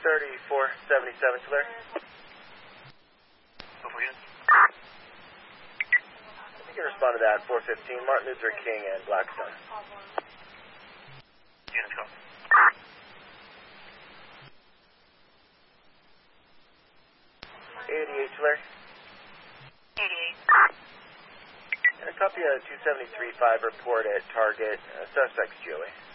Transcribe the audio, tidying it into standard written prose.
3477, Tulare. You can respond to that, 415, Martin Luther King and Blackstone. Units go. 88, Tulare. 88. And a copy of 273.5 report at Target, suspects GOA.